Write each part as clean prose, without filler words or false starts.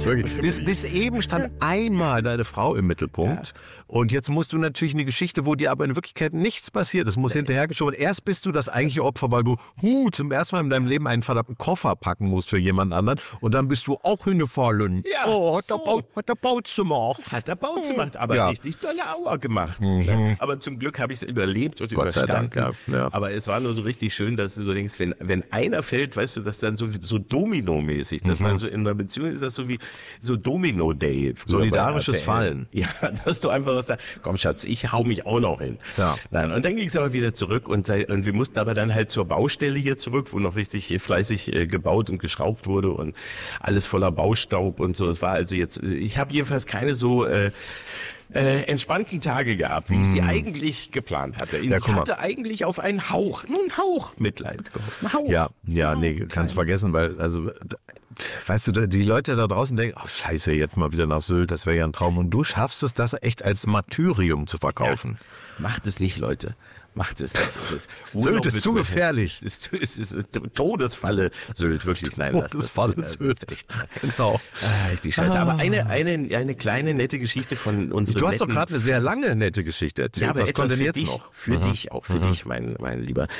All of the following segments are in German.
Wirklich. Bis eben stand einmal deine Frau im Mittelpunkt. Ja. Und jetzt musst du natürlich eine Geschichte, wo dir aber in Wirklichkeit nichts passiert. Es muss hinterhergeschoben. Erst bist du das eigentliche Opfer, weil du zum ersten Mal in deinem Leben einen verdammten Koffer packen musst für jemand anderen. Und dann bist du auch hingefallen. Ja, hat der Bautz gemacht. Hat der Bautz gemacht, aber richtig dolle Aua gemacht. Mhm. Aber zum Glück habe ich es überlebt und Gott sei überstanden. Dank, ja. Aber es war nur so richtig schön, dass du so denkst, wenn einer fällt, weißt du, das dann so Domino-mäßig, dass man so in einer Beziehung ist, das so wie so Domino-Day. Solidarisches Fallen. Ja, dass du einfach sagst, komm Schatz, ich hau mich auch noch hin. Ja. Nein, und dann ging es aber wieder zurück und wir mussten aber dann halt zur Baustelle hier zurück, wo noch richtig fleißig gebaut und geschraubt wurde und alles voller Baustaub und so. Es war also jetzt, ich habe jedenfalls keine so entspannten Tage gehabt, wie ich sie eigentlich geplant hatte. Ich hatte eigentlich auf einen Hauch Mitleid gehofft. Nee, kannst vergessen, weil, also, weißt du, die Leute da draußen denken, oh scheiße, jetzt mal wieder nach Sylt, das wäre ja ein Traum. Und du schaffst es, das echt als Martyrium zu verkaufen. Ja, macht es nicht, Leute. Macht es nicht. Sylt ist zu gefährlich. Es ist Todesfalle Sylt, wirklich. Nein, Todesfalle Sylt. Genau. Die Scheiße. Aber eine kleine nette Geschichte von unseren. Du hast doch gerade eine sehr lange nette Geschichte erzählt. Ja, aber was kommt denn jetzt dich, noch? Für dich, auch für dich, mein Lieber.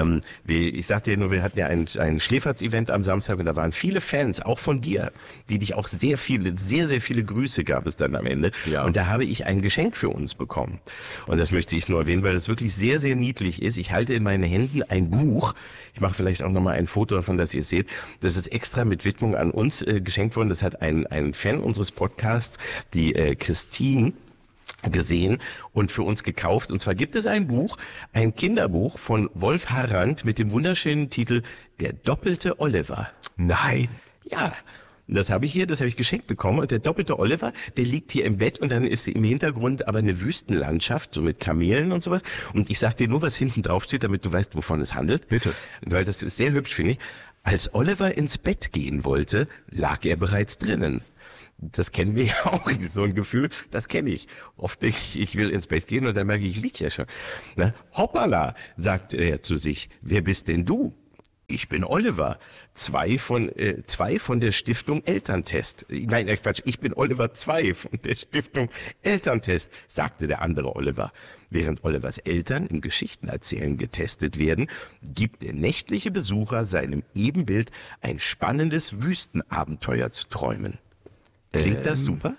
Ich sagte dir nur, wir hatten ja ein Schläferz-Event am Samstag und da waren viele Fans, auch von dir, die dich auch sehr, sehr viele Grüße gab es dann am Ende. Ja. Und da habe ich ein Geschenk für uns bekommen. Und das möchte ich nur erwähnen, weil das wirklich sehr, sehr niedlich ist. Ich halte in meinen Händen ein Buch. Ich mache vielleicht auch nochmal ein Foto davon, dass ihr es seht. Das ist extra mit Widmung an uns geschenkt worden. Das hat ein Fan unseres Podcasts, die Christine, gesehen und für uns gekauft. Und zwar gibt es ein Buch, ein Kinderbuch von Wolf Harand mit dem wunderschönen Titel Der doppelte Oliver. Nein. Ja. Das habe ich geschenkt bekommen und der doppelte Oliver, der liegt hier im Bett und dann ist im Hintergrund aber eine Wüstenlandschaft, so mit Kamelen und sowas. Und ich sag dir nur, was hinten drauf steht, damit du weißt, wovon es handelt. Bitte. Weil das ist sehr hübsch, finde ich. Als Oliver ins Bett gehen wollte, lag er bereits drinnen. Das kennen wir ja auch, so ein Gefühl, das kenne ich. Oft denke ich will ins Bett gehen und dann merke ich lieg ja schon. Ne? Hoppala, sagt er zu sich, wer bist denn du? Ich bin Oliver, zwei von der Stiftung Elterntest. Nein, Quatsch, ich bin Oliver 2 von der Stiftung Elterntest, sagte der andere Oliver. Während Olivers Eltern im Geschichtenerzählen getestet werden, gibt der nächtliche Besucher seinem Ebenbild ein spannendes Wüstenabenteuer zu träumen. Klingt das super?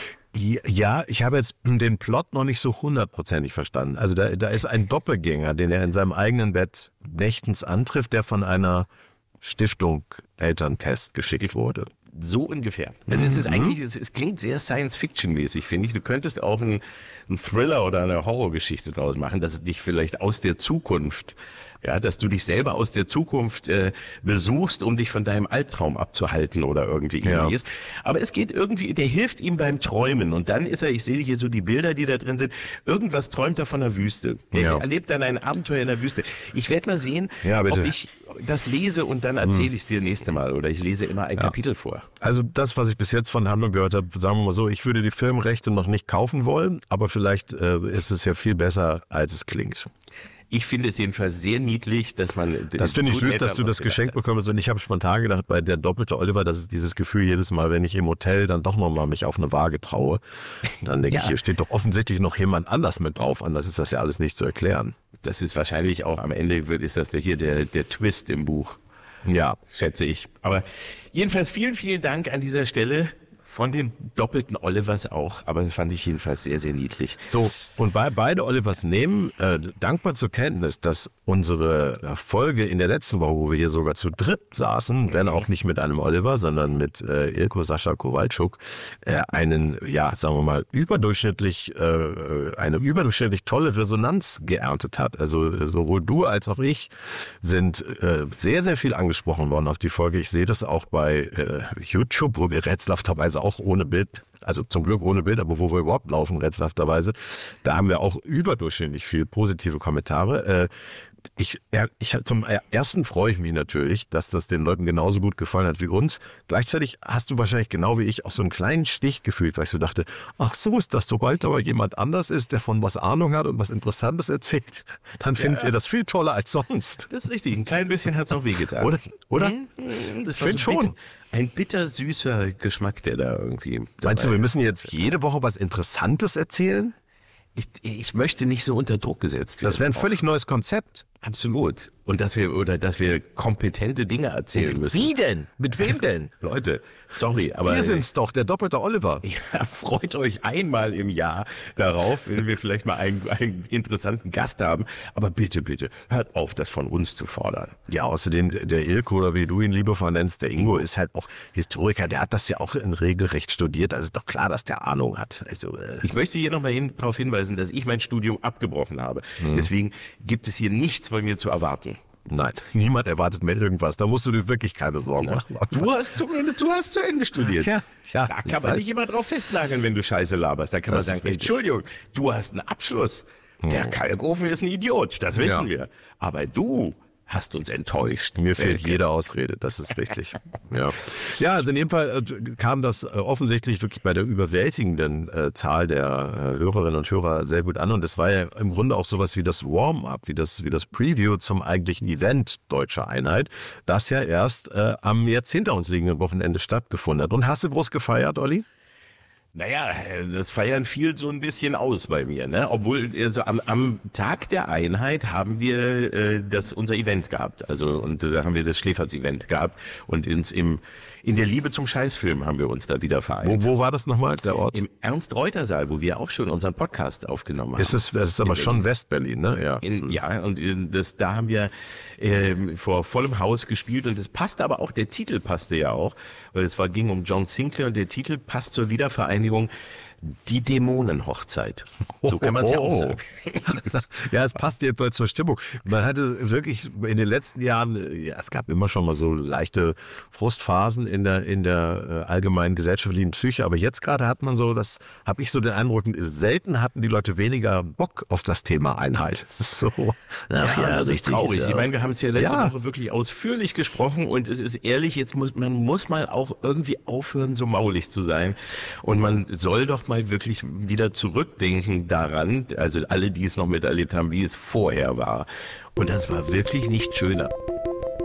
Ja, ich habe jetzt den Plot noch nicht so 100%ig verstanden. Also da ist ein Doppelgänger, den er in seinem eigenen Bett nächtens antrifft, der von einer Stiftung Elterntest geschickt wurde. So ungefähr. Also es klingt sehr Science-Fiction-mäßig, finde ich. Du könntest auch einen Thriller oder eine Horrorgeschichte daraus machen, dass es dich vielleicht aus der Zukunft, dass du dich selber aus der Zukunft besuchst, um dich von deinem Albtraum abzuhalten oder irgendwie ähnliches. Aber es geht irgendwie, der hilft ihm beim Träumen und dann ist ich sehe hier so die Bilder, die da drin sind, irgendwas träumt er von der Wüste. Er erlebt dann ein Abenteuer in der Wüste. Ich werde mal sehen, ob ich das lese und dann erzähle ich es dir nächste Mal oder ich lese immer ein Kapitel vor. Also das, was ich bis jetzt von der Handlung gehört habe, sagen wir mal so, ich würde die Filmrechte noch nicht kaufen wollen, aber vielleicht ist es ja viel besser, als es klingt. Ich finde es jedenfalls sehr niedlich, dass man... Das finde ich süß, dass du das Geschenk bekommst. Und ich habe spontan gedacht, bei der doppelte Oliver, das ist dieses Gefühl jedes Mal, wenn ich im Hotel dann doch nochmal mich auf eine Waage traue. Dann denke ich, hier steht doch offensichtlich noch jemand anders mit drauf. Anders ist das ja alles nicht zu erklären. Das ist wahrscheinlich auch am Ende, ist das hier der Twist im Buch. Ja, schätze ich. Aber jedenfalls vielen, vielen Dank an dieser Stelle. Von den doppelten Olivers auch, aber das fand ich jedenfalls sehr, sehr niedlich. So, und beide Olivers nehmen dankbar zur Kenntnis, dass unsere Folge in der letzten Woche, wo wir hier sogar zu dritt saßen, wenn auch nicht mit einem Oliver, sondern mit Ilko Sascha Kowalczuk, eine überdurchschnittlich tolle Resonanz geerntet hat. Also sowohl du als auch ich sind sehr, sehr viel angesprochen worden auf die Folge. Ich sehe das auch bei YouTube, wo wir rätselhafterweise auch ohne Bild, also zum Glück ohne Bild, aber wo wir überhaupt laufen, rätselhafterweise, da haben wir auch überdurchschnittlich viel positive Kommentare. Zum ersten freue ich mich natürlich, dass das den Leuten genauso gut gefallen hat wie uns. Gleichzeitig hast du wahrscheinlich genau wie ich auch so einen kleinen Stich gefühlt, weil ich so dachte, ach so ist das, sobald aber jemand anders ist, der von was Ahnung hat und was Interessantes erzählt, dann findet ihr das viel toller als sonst. Das ist richtig, ein klein bisschen hat es auch wehgetan. Oder? Das Ich finde schon. Ein bittersüßer Geschmack, der da irgendwie Meinst du, wir müssen jetzt jede Woche was Interessantes erzählen? Ich möchte nicht so unter Druck gesetzt werden. Das wäre ein völlig neues Konzept. Absolut. Und dass wir kompetente Dinge erzählen müssen. Wie denn? Mit wem denn? Leute, sorry, aber Wir sind's doch, der doppelte Oliver. ja, freut euch einmal im Jahr darauf, wenn wir vielleicht mal einen interessanten Gast haben. Aber bitte, bitte, hört auf, das von uns zu fordern. Ja, außerdem der Ilko, oder wie du ihn liebevoll nennst, der Ingo ist halt auch Historiker, der hat das ja auch in Regelrecht studiert, also ist doch klar, dass der Ahnung hat. Also, Ich möchte hier nochmal darauf hinweisen, dass ich mein Studium abgebrochen habe. Deswegen gibt es hier nichts bei mir zu erwarten. nein, niemand erwartet mehr irgendwas, da musst du dir wirklich keine Sorgen machen. Du hast zu Ende studiert. Ja, Da kann man nicht immer drauf festnageln, wenn du Scheiße laberst. Da kann man Das ist sagen, richtig. Entschuldigung, du hast einen Abschluss. Der Kalkofen ist ein Idiot, das wissen wir. Aber du hast uns enttäuscht. Mir fehlt Welke. jede Ausrede, das ist richtig. Ja, also in dem Fall kam das offensichtlich wirklich bei der überwältigenden Zahl der Hörerinnen und Hörer sehr gut an. Und das war ja im Grunde auch sowas wie das Warm-up, wie das Preview zum eigentlichen Event Deutsche Einheit, das ja erst am jetzt hinter uns liegenden Wochenende stattgefunden hat. Und hast du groß gefeiert, Olli? Naja, das Feiern fiel so ein bisschen aus bei mir, ne? Obwohl, also am Tag der Einheit haben wir unser Event gehabt. Also, und da haben wir das Schläferz-Event gehabt. Und in der Liebe zum Scheißfilm haben wir uns da wieder vereint. Wo war das nochmal, der Ort? Im Ernst-Reuter-Saal, wo wir auch schon unseren Podcast aufgenommen haben. Das ist aber schon West-Berlin, ne? Ja. Da haben wir vor vollem Haus gespielt und das passte aber auch, der Titel passte ja auch, weil ging um John Sinclair und der Titel passt zur Wiedervereinigung Die Dämonenhochzeit. So kann man es ja auch sagen. Ja, es passt jedenfalls zur Stimmung. Man hatte wirklich in den letzten Jahren, ja, es gab immer schon mal so leichte Frustphasen in der allgemeinen gesellschaftlichen Psyche, aber jetzt gerade hat man so, das habe ich so den Eindruck, selten hatten die Leute weniger Bock auf das Thema Einheit. Das ist so, das ist traurig. Ich meine, wir haben es ja letzte Woche wirklich ausführlich gesprochen und es ist ehrlich, man muss mal auch irgendwie aufhören, so maulig zu sein und man soll doch mal wirklich wieder zurückdenken daran, also alle, die es noch miterlebt haben, wie es vorher war. Und das war wirklich nicht schöner.